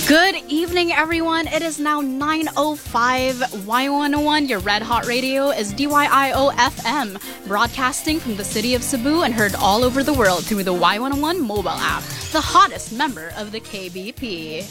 Good evening, everyone. It is now 9:05. Y101, your red hot radio, is DYIO FM, broadcasting from the city of Cebu and heard all over the world through the Y101 mobile app, the hottest member of the KBP.